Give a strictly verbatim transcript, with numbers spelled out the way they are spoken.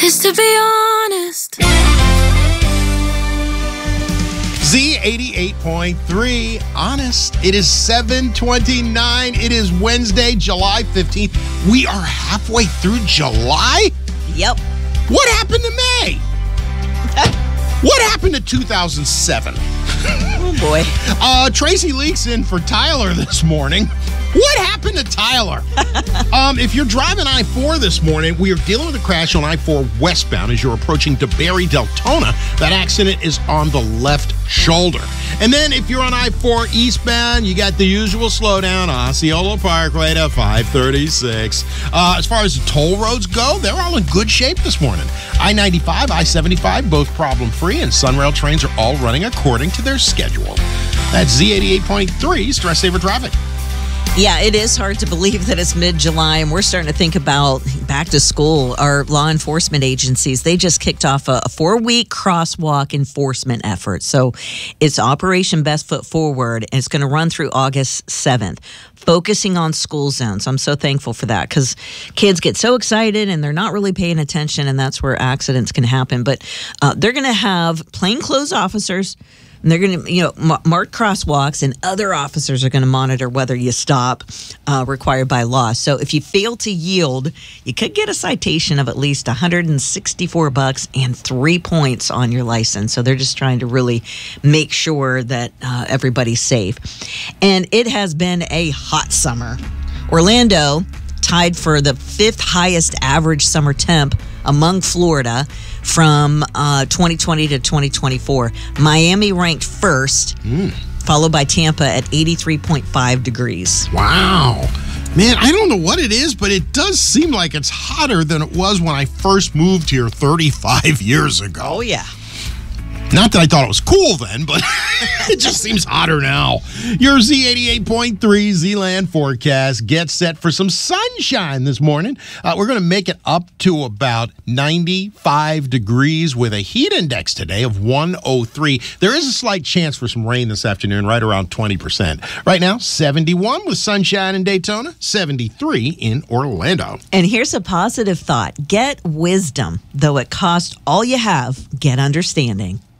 Just to be honest. Z eighty-eight point three, Honest. It is seven twenty-nine. It is Wednesday, July fifteenth. We are halfway through July? Yep. What happened to May? What happened to two thousand seven? Oh, boy. Uh, Tracy Leaks in for Tyler this morning. What happened to Tyler? um, if you're driving I four this morning, we are dealing with a crash on I four westbound as you're approaching DeBerry Deltona. That accident is on the left shoulder. And then if you're on I four eastbound, you got the usual slowdown, Osceola Parkway to five thirty-six. Uh, as far as the toll roads go, they're all in good shape this morning. I ninety-five, I seventy-five, both problem-free, and Sunrail trains are all running according to their schedule. That's Z eighty-eight point three, Stress Saver Traffic. Yeah, it is hard to believe that it's mid-July, and we're starting to think about back to school. Our law enforcement agencies, they just kicked off a, a four-week crosswalk enforcement effort. So it's Operation Best Foot Forward, and it's going to run through August seventh, focusing on school zones. I'm so thankful for that because kids get so excited, and they're not really paying attention, and that's where accidents can happen. But uh, they're going to have plainclothes officers. And they're going to, you know, mark crosswalks, and other officers are going to monitor whether you stop uh, required by law. So if you fail to yield, you could get a citation of at least one hundred sixty-four bucks and three points on your license. So they're just trying to really make sure that uh, everybody's safe. And it has been a hot summer. Orlando tied for the fifth highest average summer temp among Florida from uh, twenty twenty to twenty twenty-four. Miami ranked first, mm. followed by Tampa at eighty-three point five degrees. Wow. Man, I don't know what it is, but it does seem like it's hotter than it was when I first moved here thirty-five years ago. Oh, yeah. Not that I thought it was cool then, but it just seems hotter now. Your Z eighty-eight point three Z-Land forecast gets set for some sunshine this morning. Uh, we're going to make it up to about ninety-five degrees with a heat index today of one oh three. There is a slight chance for some rain this afternoon, right around twenty percent. Right now, seventy-one with sunshine in Daytona, seventy-three in Orlando. And here's a positive thought. Get wisdom. Though it costs all you have, get understanding.